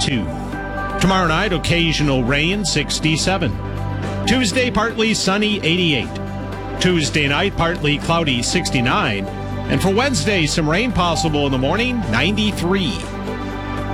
82. Tomorrow night, occasional rain, 67. Tuesday, partly sunny, 88. Tuesday night, partly cloudy, 69. And for Wednesday, some rain possible in the morning, 93.